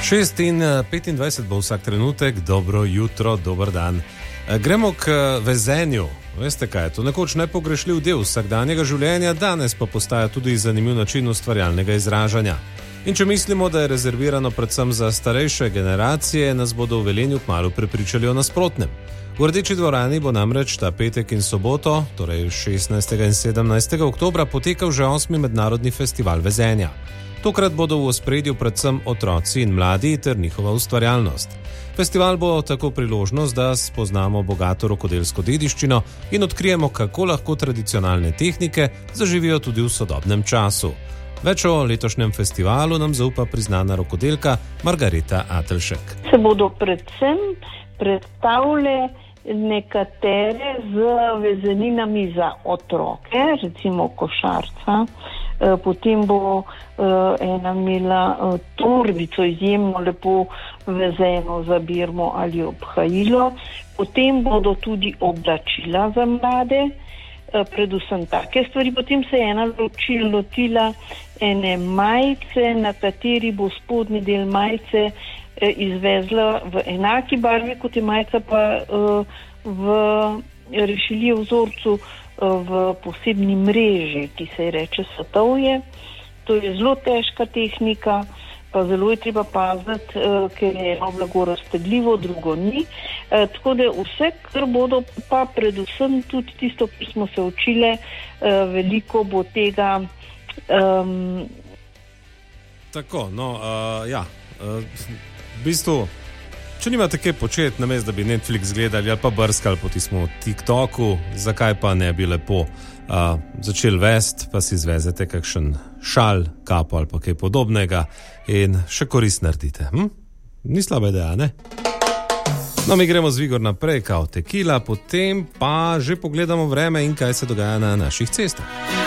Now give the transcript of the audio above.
6:25 bo vsak trenutek, dobro jutro, dober dan. Gremo k vezenju. Veste kaj je to? Nekoč nepogrešljiv del vsakdanjega življenja, danes pa postaja tudi zanimiv način ustvarjalnega izražanja. In če mislimo, da je rezervirano predvsem za starejše generacije, nas bodo v Velenju kmalu prepričali o nasprotnem. V Rdeči dvorani bo namreč ta petek in soboto, torej 16. in 17. oktobra, potekal že 8. mednarodni festival vezenja. Tokrat bodo v ospredju predvsem otroci in mladi ter njihova ustvarjalnost. Festival bo tako priložnost, da spoznamo bogato rokodelsko dediščino in odkrijemo, kako lahko tradicionalne tehnike zaživijo tudi v sodobnem času. Več o letošnjem festivalu nam zaupa priznana rokodelka Margareta Atelšek. Se bodo predvsem predstavile nekatere z vezeninami za otroke, recimo košarca. Potem bo ena imela torbico izjemno lepo vezeno za birmo ali obhajilo. Potem bodo tudi oblačila za mlade, predvsem take stvari. Potem se je ena lotila ene majice, na kateri bo spodnji del majice izvezla v enaki barvi, kot je majica, pa v rešiljiv vzorcu v posebni mreži, ki se je reče svetovje. To je zelo težka tehnika, pa zelo je treba paziti, ker je eno blago raztegljivo, drugo ni. Tako da vse, kar bodo, pa predvsem tudi tisto, kar smo se učile, veliko bo tega. Tako, v bistvu, če nimate kaj početi, namesto da bi Netflix gledali ali pa brskali po tistem TikToku, zakaj pa ne bi lepo začeli vesti, pa si zvezete kakšen šal, kapo ali pa kaj podobnega in še korist naredite. Ni slaba ideja, ne? No, mi gremo z Vigor naprej, kao tekila, potem pa že pogledamo vreme in kaj se dogaja na naših cestah.